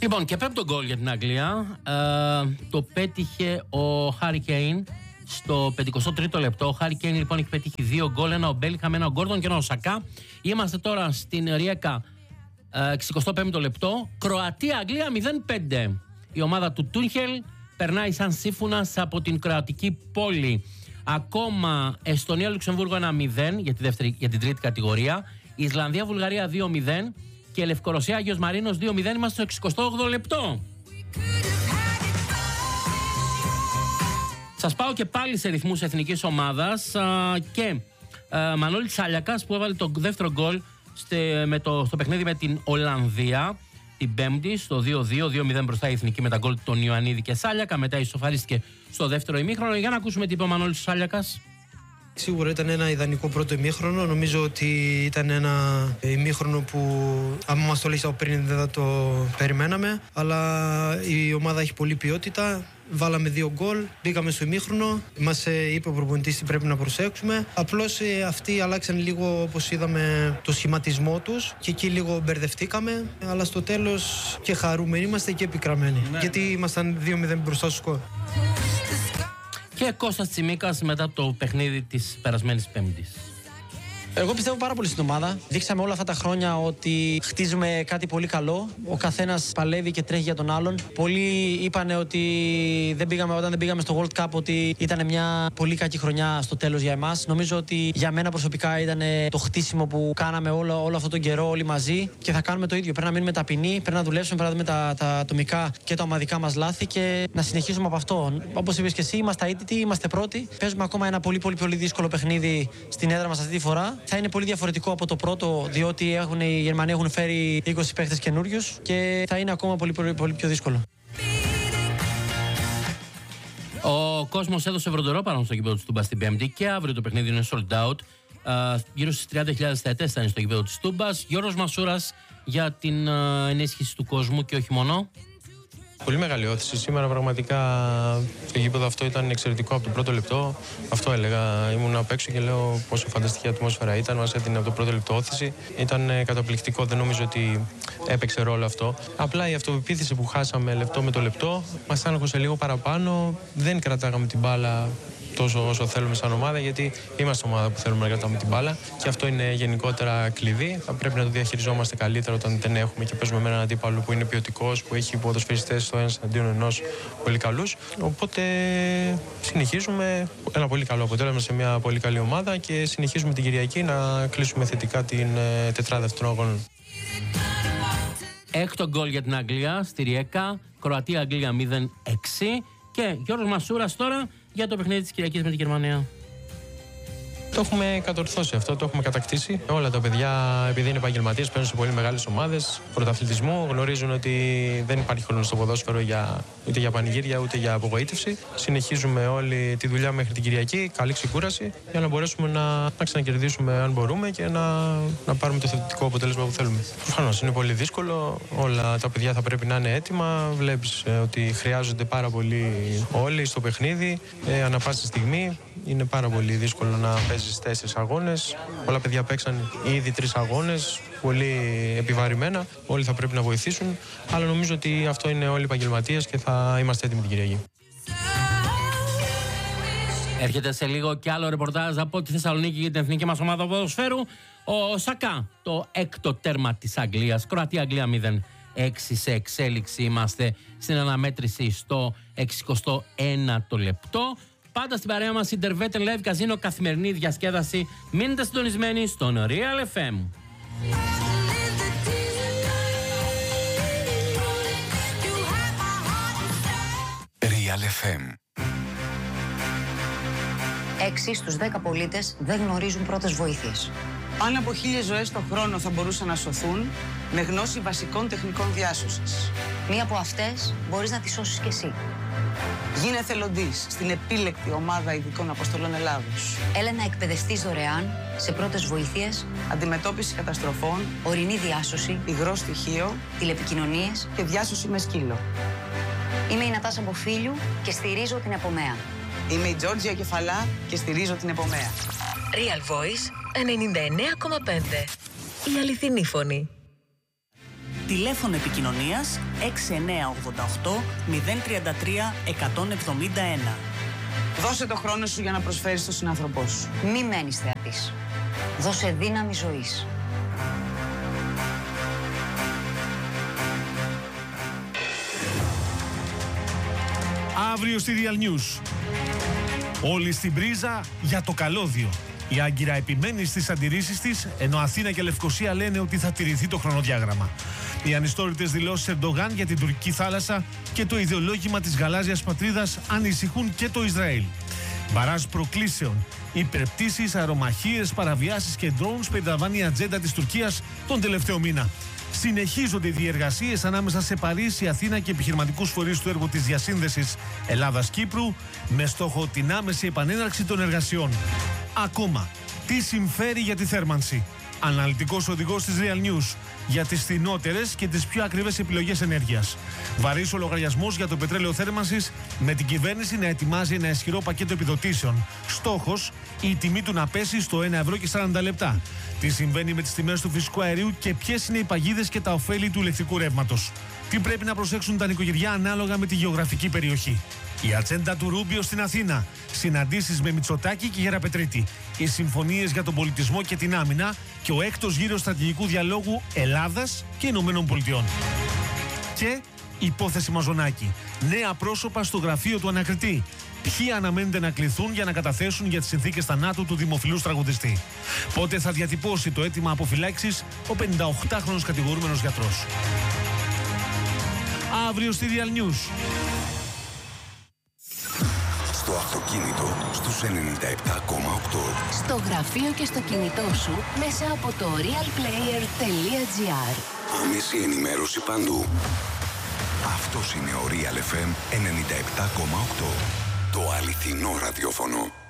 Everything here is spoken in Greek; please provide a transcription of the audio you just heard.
Λοιπόν, και πέμπτο γκολ για την Αγγλία. Το πέτυχε ο Χάρι Κέιν στο 53ο λεπτό. Ο Χάρι Κέιν λοιπόν έχει πετύχει 2 γκολ, ένα ο Μπέλιγχαμ, ένα ο Γκόρντον και ένα ο Σακά. Είμαστε τώρα στην Ριέκα, 65ο λεπτό. Κροατία-Αγγλία 0-5. Η ομάδα του Τούνχελ περνάει σαν σύμφωνας από την κροατική πόλη. Ακόμα Εστονία-Λουξεμβούργο 1-0 για την τρίτη κατηγορία. Ισλανδία-Βουλγαρία 2-0 και Λευκορωσία-Άγιος Μαρίνος 2-0. Είμαστε στο 68ο λεπτό. Σας πάω και πάλι σε ρυθμούς εθνικής ομάδας και Μανώλης Σάλιακας που έβαλε το δεύτερο γκολ στο παιχνίδι με την Ολλανδία την Πέμπτη στο 2-2, 2-0 μπροστά η εθνική με τα γκολ των Ιωαννίδη και Σάλιακα. Μετά ισοφαρίστηκε στο δεύτερο ημίχρονο. Για να ακούσουμε τι είπε ο Μανώλης Σάλιακας. Σίγουρα ήταν ένα ιδανικό πρώτο ημίχρονο. Νομίζω ότι ήταν ένα ημίχρονο που άμα μας το λες από πριν δεν θα το περιμέναμε. Αλλά η ομάδα έχει πολλή ποιότητα. Βάλαμε 2 γκολ, μπήκαμε στο ημίχρονο. Μας είπε ο προπονητής τι πρέπει να προσέξουμε. Απλώς αυτοί αλλάξαν λίγο, όπως είδαμε, το σχηματισμό τους και εκεί λίγο μπερδευτήκαμε. Αλλά στο τέλος και χαρούμενοι είμαστε και επικραμμένοι. Γιατί ήμασταν 2-0 μπροστά στο σκορ. Και Κώστας Τσιμίκας μετά το παιχνίδι της περασμένης Πέμπτης. Εγώ πιστεύω πάρα πολύ στην ομάδα. Δείξαμε όλα αυτά τα χρόνια ότι χτίζουμε κάτι πολύ καλό. Ο καθένας παλεύει και τρέχει για τον άλλον. Πολλοί είπαν ότι όταν δεν πήγαμε στο World Cup ότι ήταν μια πολύ κακή χρονιά στο τέλος για εμάς. Νομίζω ότι για μένα προσωπικά ήταν το χτίσιμο που κάναμε όλο αυτόν τον καιρό όλοι μαζί και θα κάνουμε το ίδιο. Πρέπει να μείνουμε ταπεινοί, πρέπει να δουλέψουμε, πρέπει να δούμε τα ατομικά και τα ομαδικά μας λάθη και να συνεχίσουμε από αυτό. Όπως είπες και εσύ, είμαστε αίτητοι, είμαστε πρώτοι. Παίζουμε ακόμα ένα πολύ δύσκολο παιχνίδι στην έδρα μας αυτή τη φορά. Θα είναι πολύ διαφορετικό από το πρώτο, διότι οι Γερμανοί έχουν φέρει 20 παίχτες καινούριους και θα είναι ακόμα πολύ πιο δύσκολο. Ο κόσμος έδωσε βροντερό πάνω στο γήπεδο του Τούμπα στην Πέμπτη και αύριο το παιχνίδι είναι sold out. Γύρω στις 30.000 θεατές θα είναι στο γήπεδο του Τούμπας. Γιώργος Μασούρας για την ενίσχυση του κόσμου και όχι μόνο. Πολύ μεγάλη όθηση. Σήμερα πραγματικά το γήπεδο αυτό ήταν εξαιρετικό από το πρώτο λεπτό. Αυτό έλεγα. Ήμουν απ' έξω και λέω πόσο φανταστική ατμόσφαιρα ήταν. Μας έδινε από το πρώτο λεπτό όθηση. Ήταν καταπληκτικό. Δεν νομίζω ότι έπαιξε ρόλο αυτό. Απλά η αυτοπεποίθηση που χάσαμε λεπτό με το λεπτό μας άγχωσε λίγο παραπάνω. Δεν κρατάγαμε την μπάλα τόσο όσο θέλουμε σαν ομάδα, γιατί είμαστε ομάδα που θέλουμε να κρατάμε την μπάλα και αυτό είναι γενικότερα κλειδί. Θα πρέπει να το διαχειριζόμαστε καλύτερα όταν δεν έχουμε και παίζουμε με έναν αντίπαλο που είναι ποιοτικός, που έχει ποδοσφαιριστές στο ένας αντίον ενός πολύ καλούς. Οπότε συνεχίζουμε ένα πολύ καλό αποτέλεσμα σε μια πολύ καλή ομάδα και συνεχίζουμε την Κυριακή να κλείσουμε θετικά την τετράδα αυτών των αγώνων. Έκτο γκολ για την Αγγλία στη Ριέκα, Κροατία-Αγγλία 0-6 και Γιώργος Μασούρας τώρα για το παιχνίδι της Κυριακής με την Γερμανία. Το έχουμε κατορθώσει αυτό, το έχουμε κατακτήσει. Όλα τα παιδιά, επειδή είναι επαγγελματίες, παίζουν σε πολύ μεγάλες ομάδες πρωταθλητισμού, γνωρίζουν ότι δεν υπάρχει χρόνο στο ποδόσφαιρο ούτε για πανηγύρια ούτε για απογοήτευση. Συνεχίζουμε όλη τη δουλειά μέχρι την Κυριακή, καλή ξεκούραση, για να μπορέσουμε να ξανακερδίσουμε αν μπορούμε και να πάρουμε το θετικό αποτέλεσμα που θέλουμε. Προφανώς είναι πολύ δύσκολο, όλα τα παιδιά θα πρέπει να είναι έτοιμα. Βλέπεις ότι χρειάζονται πάρα πολύ όλοι στο παιχνίδι, ανά πάσα στιγμή. Είναι πάρα πολύ δύσκολο να παίζεις 4 αγώνες. Πολλά παιδιά παίξαν ήδη 3 αγώνες, πολύ επιβαρημένα. Όλοι θα πρέπει να βοηθήσουν. Αλλά νομίζω ότι αυτό είναι όλοι επαγγελματίες και θα είμαστε έτοιμοι την Κυριακή. Έρχεται σε λίγο και άλλο ρεπορτάζ από τη Θεσσαλονίκη για την εθνική μας ομάδα ποδοσφαίρου. Ο Σακά, το έκτο τέρμα της Αγγλίας. Κροατία-Αγγλία 0-6 σε εξέλιξη. Είμαστε στην αναμέτρηση στο 61ο λεπτό. Πάντα στην παρέα μας Intervet Live Casino, καθημερινή διασκέδαση. Μείνετε συντονισμένοι στον Real FM. Real FM. 6 στους 10 πολίτες δεν γνωρίζουν πρώτες βοήθειες. Πάνω από 1.000 ζωές το χρόνο θα μπορούσαν να σωθούν με γνώση βασικών τεχνικών διάσωσης. Μία από αυτές μπορείς να τη σώσεις κι εσύ. Γίνε εθελοντής στην επίλεκτη ομάδα ειδικών αποστολών Ελλάδος. Έλα να εκπαιδευτείς δωρεάν σε πρώτες βοήθειες, αντιμετώπιση καταστροφών, ορεινή διάσωση, υγρό στοιχείο, τηλεπικοινωνίες και διάσωση με σκύλο. Είμαι η Νατάσα Μποφίλιου και στηρίζω την Επομέα. Είμαι η Τζόρτζια Κεφαλά και στηρίζω την Επομέα. Real Voice 99,5. Η αληθινή φωνή. Τηλέφωνο επικοινωνίας 6988 033 171. Δώσε το χρόνο σου για να προσφέρεις στον συνάνθρωπό σου. Μη μένεις θεατής. Δώσε δύναμη ζωής. Αύριο στη Real News. Όλοι στην πρίζα για το καλώδιο. Η Άγκυρα επιμένει στις αντιρρήσεις της, ενώ Αθήνα και Λευκοσία λένε ότι θα τηρηθεί το χρονοδιάγραμμα. Οι ανιστόρητες δηλώσεις Ερντογάν για την τουρκική θάλασσα και το ιδεολόγημα της γαλάζιας πατρίδας ανησυχούν και το Ισραήλ. Μπαράζ προκλήσεων, υπερπτήσεις, αερομαχίες, παραβιάσεις και drones περιλαμβάνει η ατζέντα της Τουρκίας τον τελευταίο μήνα. Συνεχίζονται οι διεργασίες ανάμεσα σε Παρίσι, Αθήνα και επιχειρηματικούς φορείς του έργου της διασύνδεσης Ελλάδας-Κύπρου με στόχο την άμεση επανέναρξη των εργασιών. Ακόμα, τι συμφέρει για τη θέρμανση. Αναλυτικός οδηγός της Real News για τις φθηνότερες και τις πιο ακριβές επιλογές ενέργειας. Βαρύς ο λογαριασμός για το πετρέλαιο θέρμανσης με την κυβέρνηση να ετοιμάζει ένα ισχυρό πακέτο επιδοτήσεων. Στόχος, η τιμή του να πέσει στο 1,40 €. Τι συμβαίνει με τις τιμές του φυσικού αερίου και ποιες είναι οι παγίδες και τα ωφέλη του ηλεκτρικού ρεύματος. Τι πρέπει να προσέξουν τα νοικοκυριά ανάλογα με τη γεωγραφική περιοχή. Η ατζέντα του Ρούμπιο στην Αθήνα. Συναντήσεις με Μητσοτάκη και Γεραπετρίτη. Οι συμφωνίες για τον πολιτισμό και την άμυνα και ο έκτος γύρος στρατηγικού διαλόγου Ελλάδας και Ηνωμένων Πολιτειών. Και υπόθεση Μαζονάκη. Νέα πρόσωπα στο γραφείο του ανακριτή. Ποιοι αναμένεται να κληθούν για να καταθέσουν για τις συνθήκες θανάτου του δημοφιλούς τραγουδιστή. Πότε θα διατυπώσει το αίτημα αποφυλάξης ο 58χρονος κατηγορούμενος γιατρός. Αύριο στη Real News. Στο αυτοκίνητο στους 97,8. Στο γραφείο και στο κινητό σου μέσα από το realplayer.gr. Άμεση ενημέρωση παντού. Αυτός είναι ο Real FM 97,8. Το αληθινό ραδιόφωνο.